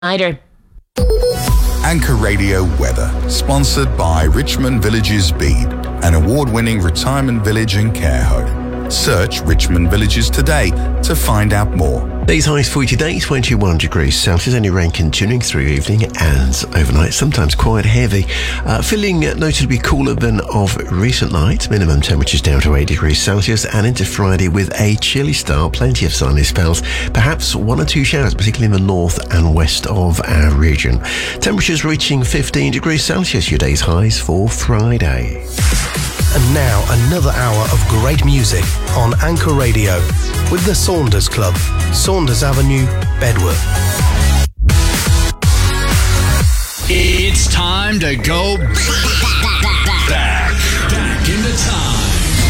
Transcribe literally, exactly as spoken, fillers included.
Either. Anchor Radio Weather, sponsored by Richmond Villages Bede, an award-winning retirement village and care home. Search Richmond Villages today to find out more. Day's highs for you today, twenty-one degrees Celsius. Any rain continuing through evening and overnight, sometimes quite heavy. Uh, feeling notably cooler than of recent nights. Minimum temperatures down to eight degrees Celsius, and into Friday with a chilly start. Plenty of sunny spells. Perhaps one or two showers, particularly in the north and west of our region. Temperatures reaching fifteen degrees Celsius. Your day's highs for Friday. And now another hour of great music on Anchor Radio with the Saunders Club, Saunders Avenue, Bedworth. It's time to go back, back, back, back into time.